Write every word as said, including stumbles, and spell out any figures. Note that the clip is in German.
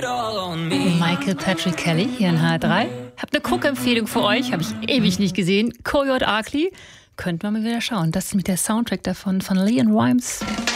Michael Patrick Kelly hier in H drei. Hab eine Guckempfehlung für euch, habe ich ewig nicht gesehen. Coyote Ugly. Könnt man mal wieder schauen. Das ist mit der Soundtrack davon von Leon Rimes.